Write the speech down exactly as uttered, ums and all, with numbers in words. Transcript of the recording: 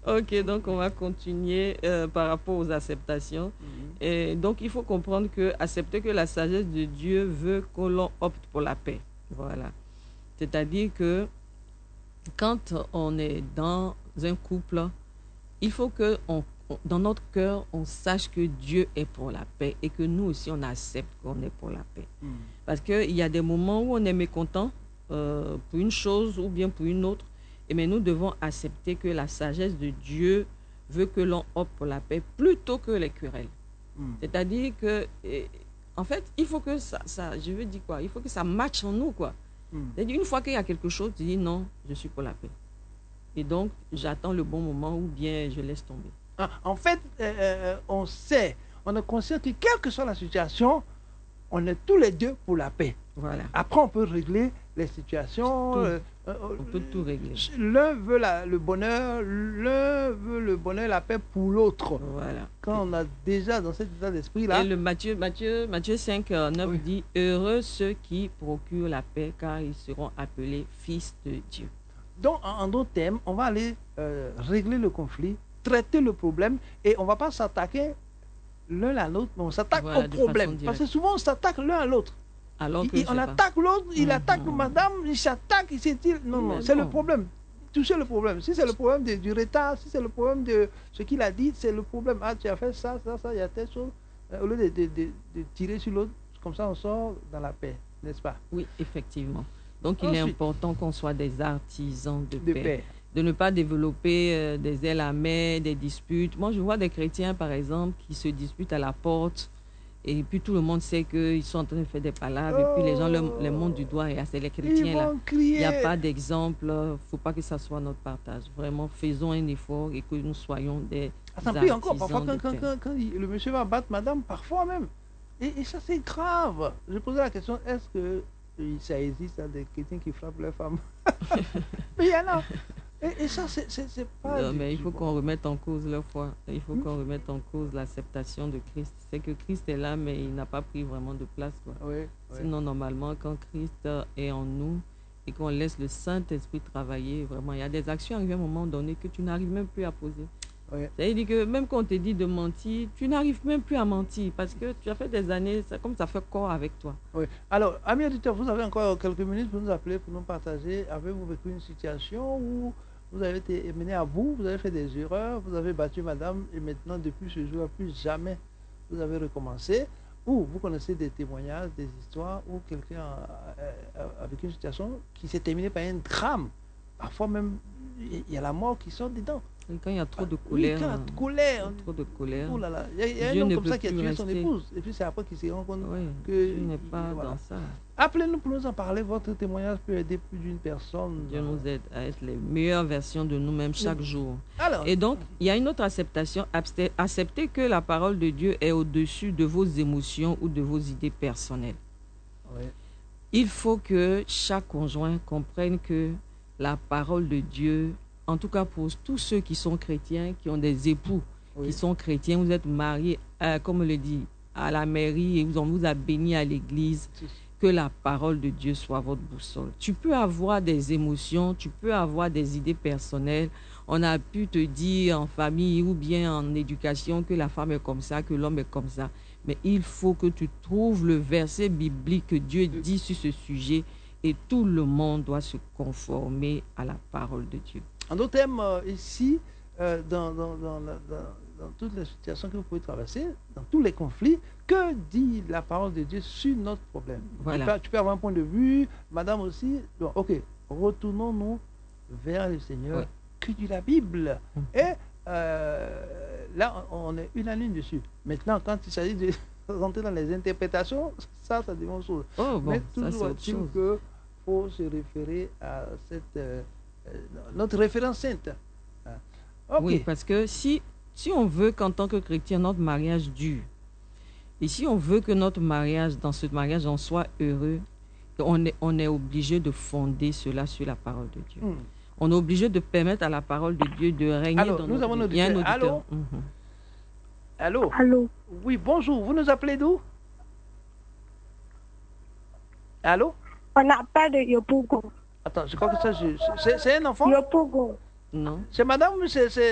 Ok, donc on va continuer euh, par rapport aux acceptations. Mm-hmm. Et donc il faut comprendre que accepter que la sagesse de Dieu veut que l'on opte pour la paix. Voilà. C'est-à-dire que quand on est dans un couple, il faut que on, on, dans notre cœur, on sache que Dieu est pour la paix et que nous aussi, on accepte qu'on est pour la paix. Mm. Parce qu'il y a des moments où on est mécontent euh, pour une chose ou bien pour une autre, et mais nous devons accepter que la sagesse de Dieu veut que l'on opte pour la paix plutôt que les querelles. Mm. C'est-à-dire que, et, en fait, il faut que ça, ça, je veux dire quoi, il faut que ça matche en nous, quoi. Mm. C'est-à-dire, une fois qu'il y a quelque chose, tu dis non, je suis pour la paix. Et donc, j'attends le bon moment ou bien je laisse tomber. Ah, en fait, euh, on sait, on est conscient que quelle que soit la situation, on est tous les deux pour la paix. Voilà. Après, on peut régler les situations. Euh, on peut tout régler. L'un veut la, le bonheur, l'un veut le bonheur, la paix pour l'autre. Voilà. Quand on a déjà dans cet état d'esprit-là. Et le Matthieu, Matthieu, Matthieu cinq, neuf oui. dit « Heureux ceux qui procurent la paix, car ils seront appelés fils de Dieu. » Donc, en, en d'autres termes, on va aller euh, régler le conflit, traiter le problème, et on ne va pas s'attaquer l'un à l'autre, mais on s'attaque voilà, au problème. Parce que souvent, on s'attaque l'un à l'autre. Alors que il, on attaque l'autre, il mm-hmm. attaque madame, il s'attaque, il s'étire. Non, non, c'est le problème. Toucher le problème. Si c'est le problème de, du retard, si c'est le problème de ce qu'il a dit, c'est le problème. Ah, tu as fait ça, ça, ça, il y a telle chose. Au lieu de, de, de, de tirer sur l'autre, comme ça, on sort dans la paix, n'est-ce pas? Oui, effectivement. Donc, il Ensuite, est important qu'on soit des artisans de, de paix. paix. De ne pas développer euh, des ailes amères, des disputes. Moi, je vois des chrétiens, par exemple, qui se disputent à la porte. Et puis, tout le monde sait qu'ils sont en train de faire des palabres. Oh, et puis, les gens le, les montrent du doigt. Et c'est les chrétiens, là. Il n'y a pas d'exemple. Il ne faut pas que ça soit notre partage. Vraiment, faisons un effort et que nous soyons des Attends, artisans puis encore, parfois, de quand, quand, paix. quand, quand le monsieur va battre madame, parfois même. Et, et ça, c'est grave. Je posais la question, est-ce que ça existe, hein, des chrétiens qui frappent leurs femmes? Mais il y en a. Et, et ça, c'est pas... Non, mais il faut qu'on remette en cause leur foi. Il faut mmh. qu'on remette en cause l'acceptation de Christ. C'est que Christ est là, mais il n'a pas pris vraiment de place, quoi. Oui, oui. Sinon, normalement, quand Christ est en nous et qu'on laisse le Saint-Esprit travailler, vraiment, il y a des actions à un moment donné que tu n'arrives même plus à poser. Oui. C'est-à-dire que même quand on te dit de mentir, tu n'arrives même plus à mentir parce que tu as fait des années, c'est comme ça fait corps avec toi. Oui. Alors, amis auditeurs, vous avez encore quelques minutes pour nous appeler, pour nous partager. Avez-vous vécu une situation où vous avez été mené à bout, vous avez fait des erreurs, vous avez battu madame et maintenant, depuis ce jour, plus jamais vous avez recommencé? Ou vous connaissez des témoignages, des histoires où quelqu'un a, a vécu une situation qui s'est terminée par un drame. Parfois même, il y a la mort qui sort dedans. Et quand il y a trop de colère. Oui, quand il y a colère. Trop de colère. Oh là là. Il y a, il y a un homme comme ça qui a tué rester. son épouse. Et puis c'est après qu'il s'est rendu compte oui, que... Tu n'es pas voilà. dans ça. Appelez-nous pour nous en parler. Votre témoignage peut aider plus d'une personne. Dieu nous aide à être les meilleures versions de nous-mêmes chaque oui. jour. Alors, et donc, il y a une autre acceptation. Accepter que la parole de Dieu est au-dessus de vos émotions ou de vos idées personnelles. Oui. Il faut que chaque conjoint comprenne que la parole de Dieu, en tout cas pour tous ceux qui sont chrétiens, qui ont des époux oui. qui sont chrétiens, vous êtes mariés, euh, comme on le dit, à la mairie et on vous a béni à l'église, que la parole de Dieu soit votre boussole. Tu peux avoir des émotions, tu peux avoir des idées personnelles. On a pu te dire en famille ou bien en éducation que la femme est comme ça, que l'homme est comme ça. Mais il faut que tu trouves le verset biblique que Dieu dit sur ce sujet et tout le monde doit se conformer à la parole de Dieu. En d'autres termes, euh, ici, euh, dans, dans, dans, dans, dans toutes les situations que vous pouvez traverser, dans tous les conflits, que dit la parole de Dieu sur notre problème? Voilà. Tu, peux, tu peux avoir un point de vue, madame aussi. Donc, ok, retournons-nous vers le Seigneur. Oui. Que dit la Bible? Mmh. Et euh, là, on est unanime dessus. Maintenant, quand il s'agit de rentrer dans les interprétations, ça, ça devient autre chose. Oh, bon, mais toujours est-il qu'il faut se référer à cette... Euh, notre référence sainte. Okay. Oui, parce que si, si on veut qu'en tant que chrétien, notre mariage dure, et si on veut que notre mariage, dans ce mariage, on soit heureux, on est, on est obligé de fonder cela sur la parole de Dieu. Mm. On est obligé de permettre à la parole de Dieu de régner Alors, dans nous notre avons vie. Auditeur. Allô? Mm-hmm. Allô? Allô? Oui, bonjour. Vous nous appelez d'où? Allô? On appelle de Yopougon. Attends, je crois que ça, c'est un enfant? Yopougon. Non. C'est madame ou c'est...